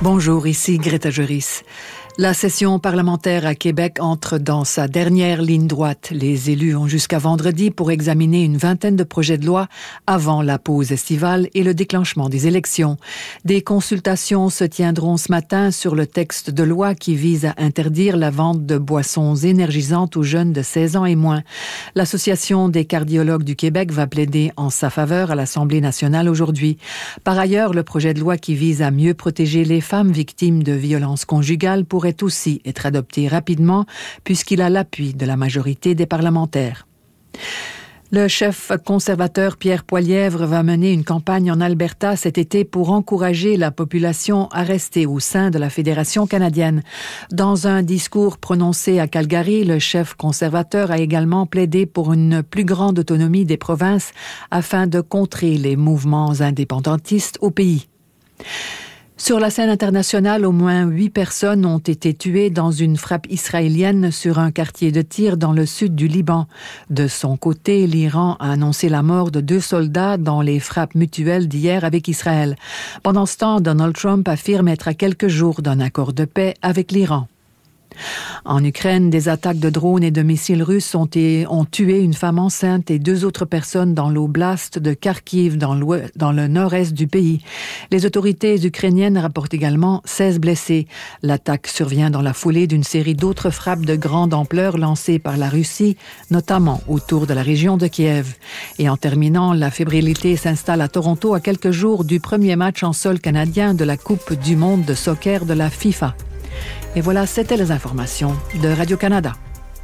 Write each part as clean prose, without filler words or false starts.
Bonjour, ici Greta Joris. La session parlementaire à Québec entre dans sa dernière ligne droite. Les élus ont jusqu'à vendredi pour examiner une vingtaine de projets de loi avant la pause estivale et le déclenchement des élections. Des consultations se tiendront ce matin sur le texte de loi qui vise à interdire la vente de boissons énergisantes aux jeunes de 16 ans et moins. L'Association des cardiologues du Québec va plaider en sa faveur à l'Assemblée nationale aujourd'hui. Par ailleurs, le projet de loi qui vise à mieux protéger les femmes victimes de violences conjugales pourrait aussi être adopté rapidement puisqu'il a l'appui de la majorité des parlementaires. Le chef conservateur Pierre Poilievre va mener une campagne en Alberta cet été pour encourager la population à rester au sein de la Fédération canadienne. Dans un discours prononcé à Calgary, le chef conservateur a également plaidé pour une plus grande autonomie des provinces afin de contrer les mouvements indépendantistes au pays. Sur la scène internationale, au moins 8 personnes ont été tuées dans une frappe israélienne sur un quartier de Tyr dans le sud du Liban. De son côté, l'Iran a annoncé la mort de 2 soldats dans les frappes mutuelles d'hier avec Israël. Pendant ce temps, Donald Trump affirme être à quelques jours d'un accord de paix avec l'Iran. En Ukraine, des attaques de drones et de missiles russes ont tué une femme enceinte et 2 autres personnes dans l'oblast de Kharkiv, dans le nord-est du pays. Les autorités ukrainiennes rapportent également 16 blessés. L'attaque survient dans la foulée d'une série d'autres frappes de grande ampleur lancées par la Russie, notamment autour de la région de Kiev. Et en terminant, la fébrilité s'installe à Toronto à quelques jours du premier match en sol canadien de la Coupe du monde de soccer de la FIFA. Et voilà, c'était les informations de Radio-Canada.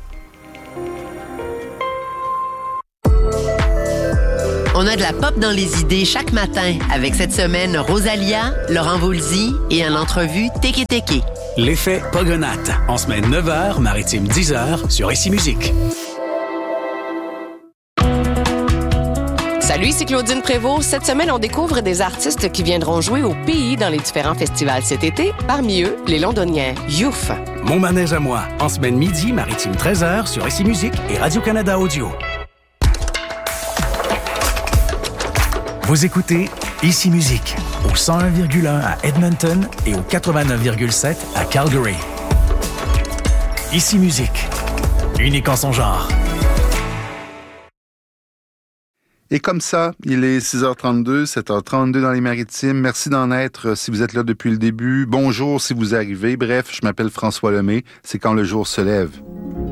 On a de la pop dans les idées chaque matin avec cette semaine Rosalia, Laurent Voulzy et en entrevue Teke Teke. L'effet Pogonate, en semaine 9h, maritime 10h sur Ici Musique. Salut, c'est Claudine Prévost. Cette semaine, on découvre des artistes qui viendront jouer au pays dans les différents festivals cet été. Parmi eux, les Londoniens Youf. Mon manège à moi, en semaine midi, maritime 13h sur Ici Musique et Radio-Canada Audio. Vous écoutez Ici Musique, au 101,1 à Edmonton et au 89,7 à Calgary. Ici Musique, unique en son genre. Et comme ça, il est 6h32, 7h32 dans les Maritimes. Merci d'en être si vous êtes là depuis le début. Bonjour si vous arrivez. Bref, je m'appelle François Lemay. C'est quand le jour se lève.